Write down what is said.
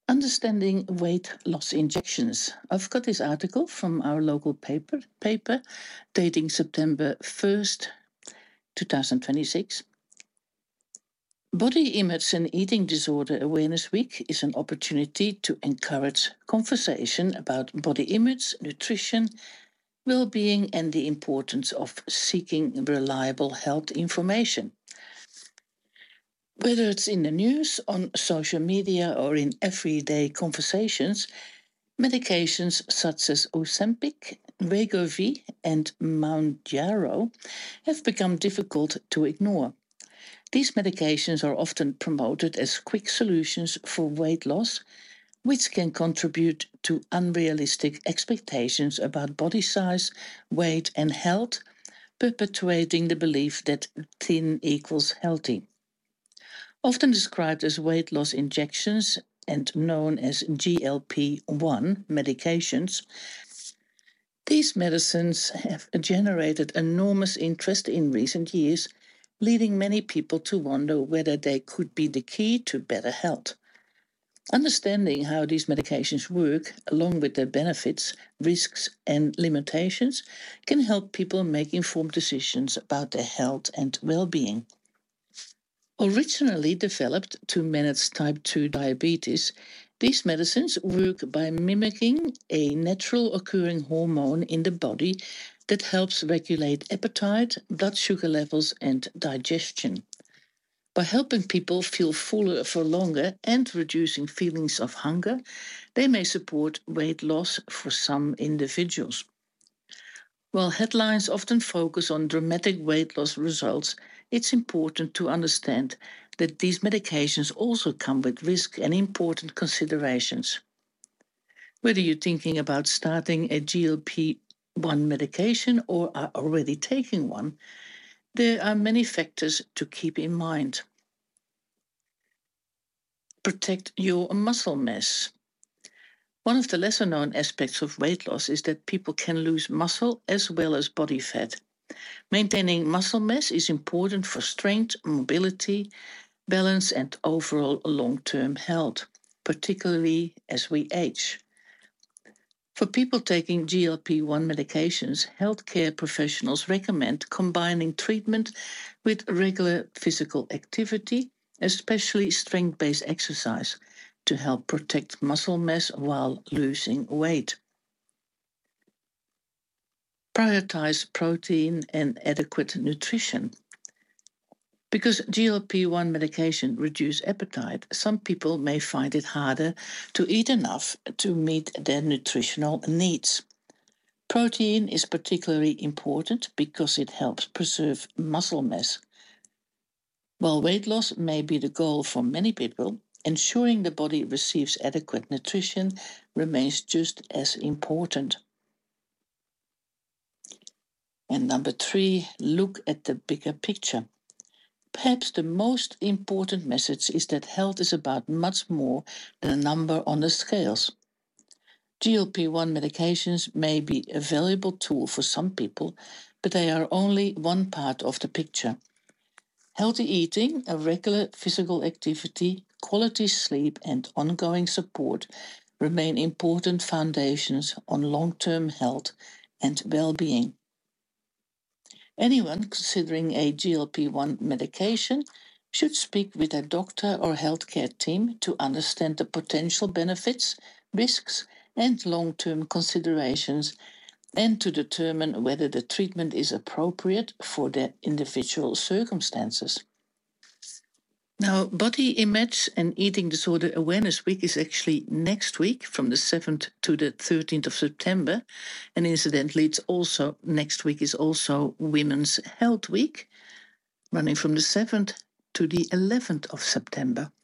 Understanding weight loss injections. I've got this article from our local paper dating September 1st, 2026. Body Image and Eating Disorder Awareness Week is an opportunity to encourage conversation about body image, nutrition, well-being, and the importance of seeking reliable health information. Whether it's in the news, on social media, or in everyday conversations, medications such as Ozempic, Wegovy, and Mounjaro have become difficult to ignore. These medications are often promoted as quick solutions for weight loss, which can contribute to unrealistic expectations about body size, weight, and health, perpetuating the belief that thin equals healthy. Often described as weight loss injections and known as GLP-1 medications, these medicines have generated enormous interest in recent years, leading many people to wonder whether they could be the key to better health. Understanding how these medications work, along with their benefits, risks, and limitations, can help people make informed decisions about their health and well-being. Originally developed to manage type 2 diabetes, these medicines work by mimicking a natural occurring hormone in the body that helps regulate appetite, blood sugar levels, and digestion. By helping people feel fuller for longer and reducing feelings of hunger, they may support weight loss for some individuals. While headlines often focus on dramatic weight loss results, it's important to understand that these medications also come with risk and important considerations. Whether you're thinking about starting a GLP-1 medication or are already taking one, there are many factors to keep in mind. Protect your muscle mass. One of the lesser known aspects of weight loss is that people can lose muscle as well as body fat. Maintaining muscle mass is important for strength, mobility, balance, and overall long-term health, particularly as we age. For people taking GLP-1 medications, healthcare professionals recommend combining treatment with regular physical activity, especially strength-based exercise, to help protect muscle mass while losing weight. Prioritize protein and adequate nutrition. Because GLP-1 medication reduce appetite, some people may find it harder to eat enough to meet their nutritional needs. Protein is particularly important because it helps preserve muscle mass. While weight loss may be the goal for many people, ensuring the body receives adequate nutrition remains just as important. And number 3, look at the bigger picture. Perhaps the most important message is that health is about much more than a number on the scales. GLP-1 medications may be a valuable tool for some people, but they are only one part of the picture. Healthy eating, a regular physical activity, quality sleep, and ongoing support remain important foundations on long-term health and well-being. Anyone considering a GLP-1 medication should speak with a doctor or healthcare team to understand the potential benefits, risks, and long-term considerations, and to determine whether the treatment is appropriate for their individual circumstances. Now, Body Image and Eating Disorder Awareness Week is actually next week from the 7th to the 13th of September. And incidentally, it's also next week is also Women's Health Week, running from the 7th to the 11th of September.